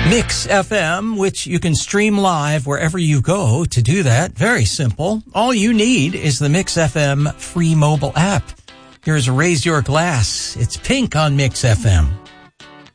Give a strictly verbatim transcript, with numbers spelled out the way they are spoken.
Mix F M, which you can stream live wherever you go. To do that, very simple. All you need is the Mix F M free mobile app. Here's Raise Your Glass. It's pink on Mix F M.